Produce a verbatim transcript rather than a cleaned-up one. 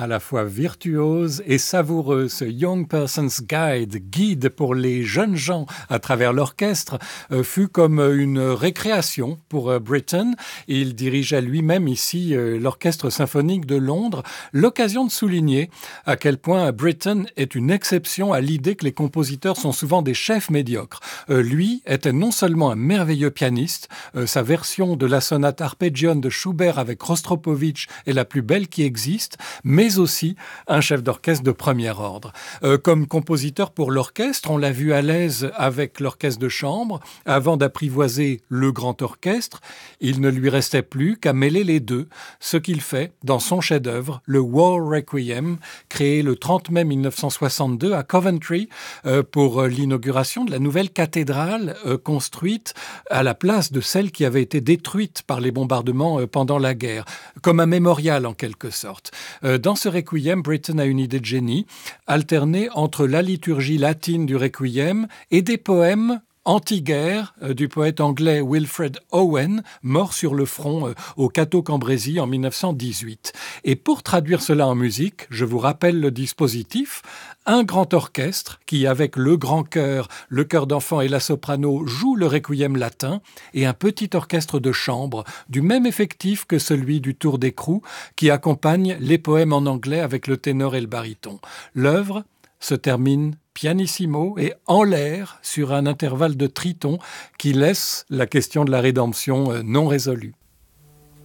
À la fois virtuose et savoureux, ce Young Person's Guide, guide pour les jeunes gens à travers l'orchestre, euh, fut comme une récréation pour euh, Britten. Il dirigeait lui-même ici euh, l'Orchestre symphonique de Londres, l'occasion de souligner à quel point Britten est une exception à l'idée que les compositeurs sont souvent des chefs médiocres. Euh, lui était non seulement un merveilleux pianiste, euh, sa version de la sonate Arpeggione de Schubert avec Rostropovitch est la plus belle qui existe, mais mais aussi un chef d'orchestre de premier ordre. Euh, comme compositeur pour l'orchestre, on l'a vu à l'aise avec l'orchestre de chambre. Avant d'apprivoiser le grand orchestre, il ne lui restait plus qu'à mêler les deux, ce qu'il fait dans son chef-d'œuvre, le War Requiem, créé le trente mai mille neuf cent soixante-deux à Coventry euh, pour l'inauguration de la nouvelle cathédrale euh, construite à la place de celle qui avait été détruite par les bombardements euh, pendant la guerre, comme un mémorial en quelque sorte. Euh, dans Dans ce requiem, Britten a une idée de génie, alterner entre la liturgie latine du requiem et des poèmes anti-guerre euh, du poète anglais Wilfred Owen, mort sur le front euh, au Cateau-Cambrésis en mille neuf cent dix-huit. Et pour traduire cela en musique, je vous rappelle le dispositif, un grand orchestre qui, avec le grand chœur, le chœur d'enfant et la soprano, joue le requiem latin, et un petit orchestre de chambre, du même effectif que celui du Tour d'écrou, qui accompagne les poèmes en anglais avec le ténor et le baryton. L'œuvre se termine pianissimo et en l'air sur un intervalle de triton qui laisse la question de la rédemption non résolue.